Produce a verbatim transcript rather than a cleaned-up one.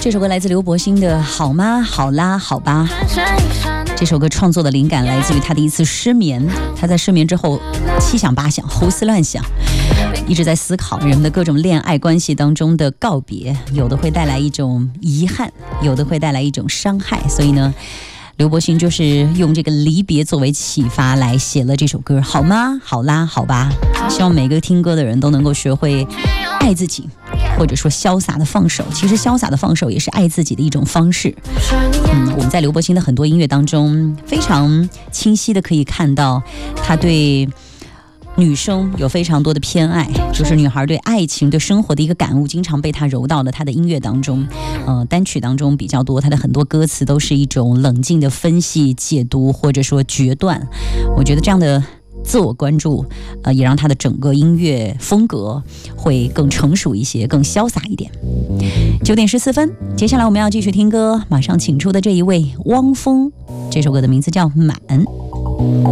这首歌来自刘柏辛的《好吗好啦好吧》。这首歌创作的灵感来自于他的一次失眠，他在失眠之后七想八想，胡思乱想，一直在思考人们的各种恋爱关系当中的告别，有的会带来一种遗憾，有的会带来一种伤害，所以呢刘柏辛就是用这个离别作为启发来写了这首歌。好吗好啦好吧，希望每个听歌的人都能够学会爱自己，或者说潇洒的放手。其实潇洒的放手也是爱自己的一种方式。嗯，我们在刘柏辛的很多音乐当中非常清晰的可以看到他对女生有非常多的偏爱，就是女孩对爱情对生活的一个感悟经常被他揉到了他的音乐当中。呃，单曲当中比较多，他的很多歌词都是一种冷静的分析解读，或者说决断。我觉得这样的自我关注呃，也让他的整个音乐风格会更成熟一些，更潇洒一点。九点十四分，接下来我们要继续听歌，马上请出的这一位汪峰，这首歌的名字叫《满》。